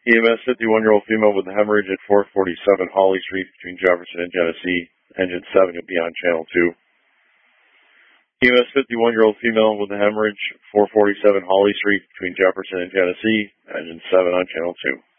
EMS 51-year-old female with a hemorrhage at 447 Holly Street between Jefferson and Genesee. Engine 7, you'll be on channel 2. EMS 51-year-old female with a hemorrhage, 447 Holly Street between Jefferson and Genesee. Engine 7 on channel 2.